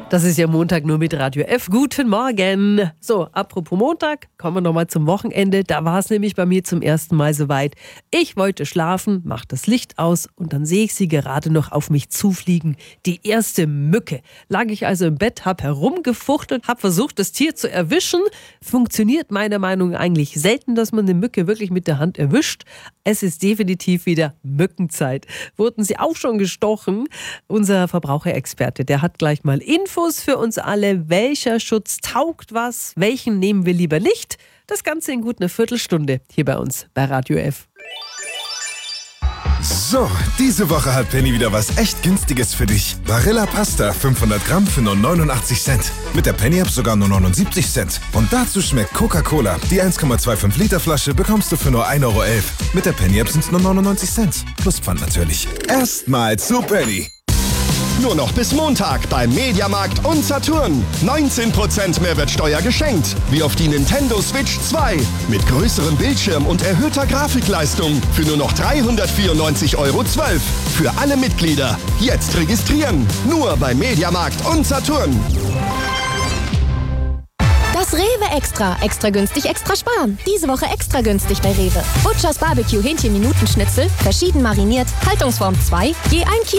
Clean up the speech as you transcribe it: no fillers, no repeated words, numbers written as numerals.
Das ist ja Montag nur mit Radio F. Guten Morgen. So, apropos Montag, kommen wir nochmal zum Wochenende. Da war es nämlich bei mir zum ersten Mal soweit. Ich wollte schlafen, mach das Licht aus und dann sehe ich sie gerade noch auf mich zufliegen. Die erste Mücke. Lag ich also im Bett, hab herumgefuchtelt, hab versucht, das Tier zu erwischen. Funktioniert meiner Meinung nach eigentlich selten, dass man eine Mücke wirklich mit der Hand erwischt. Es ist definitiv wieder Mückenzeit. Wurden Sie auch schon gestochen? Unser Verbraucherexperte, der hat gleich mal Infos für uns alle. Welcher Schutz taugt was? Welchen nehmen wir lieber nicht? Das Ganze in gut einer Viertelstunde hier bei uns bei Radio F. So, diese Woche hat Penny wieder was echt Günstiges für dich. Barilla Pasta 500 Gramm für nur 89 Cent. Mit der Penny-App sogar nur 79 Cent. Und dazu schmeckt Coca-Cola. Die 1,25 Liter Flasche bekommst du für nur 1,11 Euro. Mit der Penny-App sind es nur 99 Cent. Plus Pfand natürlich. Erstmal zu Penny. Nur noch bis Montag beim Mediamarkt und Saturn. 19% Mehrwertsteuer geschenkt. Wie auf die Nintendo Switch 2. Mit größerem Bildschirm und erhöhter Grafikleistung. Für nur noch 394,12 Euro. Für alle Mitglieder. Jetzt registrieren. Nur beim Mediamarkt und Saturn. Das Rewe Extra. Extra günstig, extra sparen. Diese Woche extra günstig bei Rewe. Butchers Barbecue Hähnchen-Minutenschnitzel. Verschieden mariniert. Haltungsform 2. Je 1 Kilo.